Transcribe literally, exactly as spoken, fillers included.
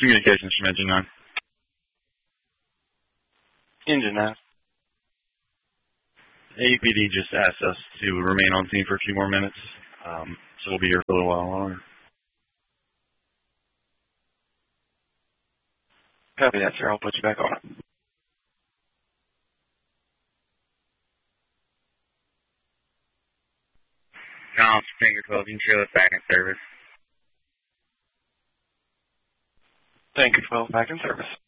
Communications from Engine nine. Engine nine. A P D just asked us to remain on scene for a few more minutes, um, so we'll be here for a little while longer. Copy that, sir. I'll put you back on. Tom, Finger twelve, you can show us back in service. Thank you, twelve, back in service.